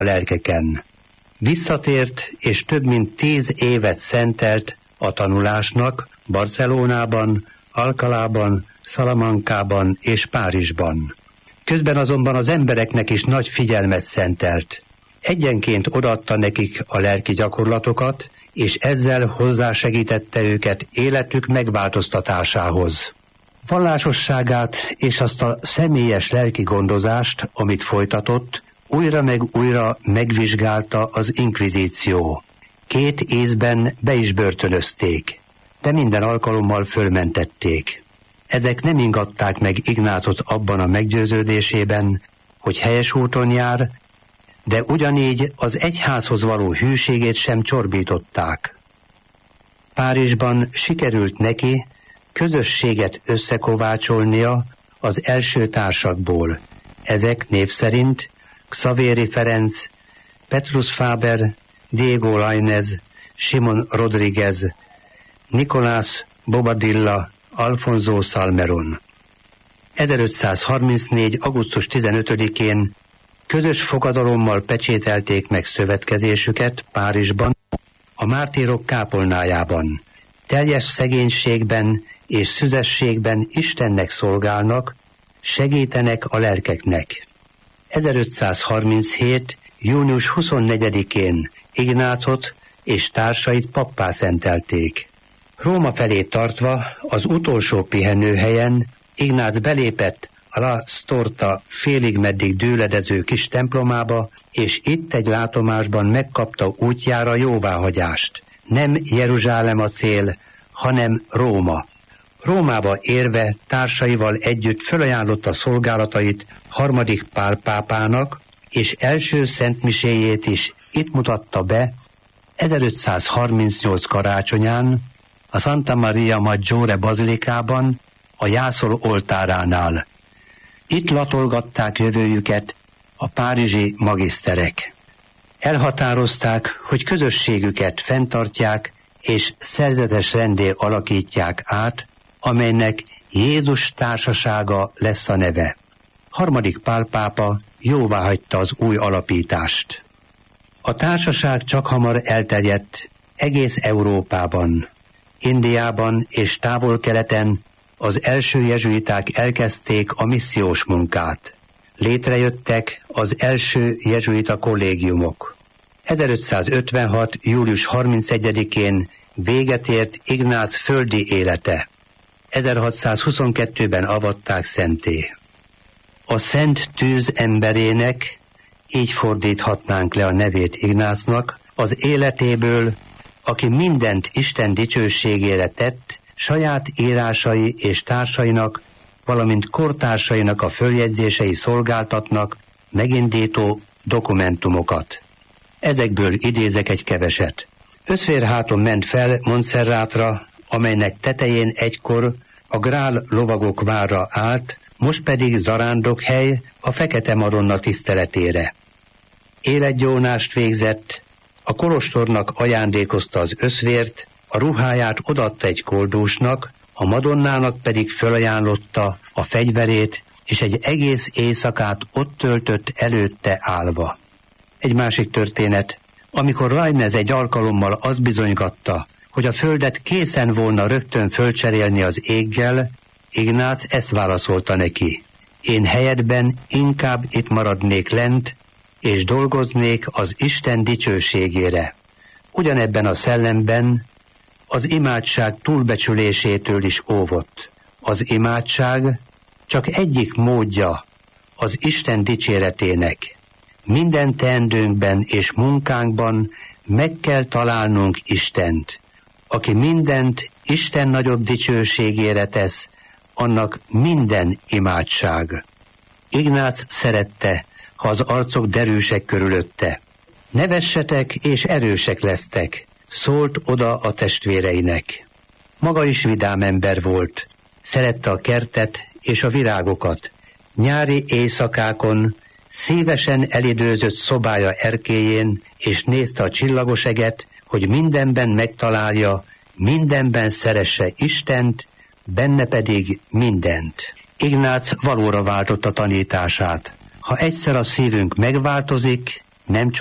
a lelkeken. Visszatért és több mint 10 évet szentelt a tanulásnak Barcelonában, Alcalában, Salamancában és Párizsban. Közben azonban az embereknek is nagy figyelmet szentelt. Egyenként odaadta nekik a lelki gyakorlatokat, és ezzel hozzásegítette őket életük megváltoztatásához. Vallásosságát és azt a személyes lelki gondozást, amit folytatott, újra meg újra megvizsgálta az inkvizíció. 2 ízben be is börtönözték, de minden alkalommal fölmentették. Ezek nem ingatták meg Ignácot abban a meggyőződésében, hogy helyes úton jár, de ugyanígy az egyházhoz való hűségét sem csorbították. Párizsban sikerült neki közösséget összekovácsolnia az első társakból. Ezek név szerint Xavéri Ferenc, Petrus Faber, Diego Lainez, Simon Rodriguez, Nicolás Bobadilla, Alfonso Salmeron. 1534. augusztus 15-én közös fogadalommal pecsételték meg szövetkezésüket Párizsban, a mártírok kápolnájában. Teljes szegénységben és szüzességben Istennek szolgálnak, segítenek a lelkeknek. 1537. június 24-én Ignácot és társait pappá szentelték. Róma felé tartva az utolsó pihenőhelyen Ignác belépett a La Storta félig meddig dőledező kis templomába, és itt egy látomásban megkapta útjára jóváhagyást. Nem Jeruzsálem a cél, hanem Róma. Rómába érve társaival együtt fölajánlotta szolgálatait harmadik Pál pápának, és első szentmiséjét is itt mutatta be 1538 karácsonyán a Santa Maria Maggiore bazilikában, a jászol oltáránál. Itt latolgatták jövőjüket a párizsi magiszterek. Elhatározták, hogy közösségüket fenntartják és szerzetes rendé alakítják át, amelynek Jézus társasága lesz a neve. Harmadik Pál pápa jóváhagyta az új alapítást. A társaság csakhamar elterjedt egész Európában. Indiában és Távol-Keleten az első jezsuiták elkezdték a missziós munkát. Létrejöttek az első jezsuita kollégiumok. 1556. július 31-én véget ért Ignác földi élete. 1622-ben avatták szenté. A Szent Tűz emberének, így fordíthatnánk le a nevét Ignácnak, az életéből, aki mindent Isten dicsőségére tett, saját írásai és társainak, valamint kortársainak a följegyzései szolgáltatnak megindító dokumentumokat. Ezekből idézek egy keveset. Összférháton ment fel Montserratra, amelynek tetején egykor a Grál lovagok vára állt, most pedig zarándokhely a Fekete Maronna tiszteletére. Életgyónást végzett, a kolostornak ajándékozta az összvért, a ruháját odaadta egy koldúsnak, a Madonnának pedig fölajánlotta a fegyverét, és egy egész éjszakát ott töltött előtte állva. Egy másik történet, amikor Lainez egy alkalommal azt bizonygatta, hogy a földet készen volna rögtön fölcserélni az éggel, Ignác ezt válaszolta neki: én helyedben inkább itt maradnék lent, és dolgoznék az Isten dicsőségére. Ugyanebben a szellemben az imádság túlbecsülésétől is óvott. Az imádság csak egyik módja az Isten dicséretének. Minden teendőnkben és munkánkban meg kell találnunk Istent. Aki mindent Isten nagyobb dicsőségére tesz, annak minden imádság. Ignác szerette, ha az arcok derűsek körülötte. Nevessetek és erősek lesztek, szólt oda a testvéreinek. Maga is vidám ember volt, szerette a kertet és a virágokat. Nyári éjszakákon szívesen elidőzött szobája erkélyén, és nézte a csillagos eget, hogy mindenben megtalálja, mindenben szeresse Istent, benne pedig mindent. Ignác valóra váltotta tanítását. Ha egyszer a szívünk megváltozik, nem